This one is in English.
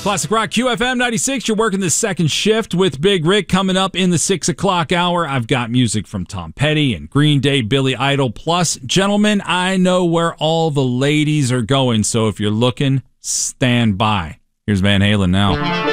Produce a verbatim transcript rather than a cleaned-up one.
Classic Rock Q F M ninety-six. You're working the second shift with Big Rick. Coming up in the six o'clock hour, I've got music from Tom Petty and Green Day, Billy Idol. Plus, gentlemen, I know where all the ladies are going, so if you're looking, stand by. Here's Van Halen now.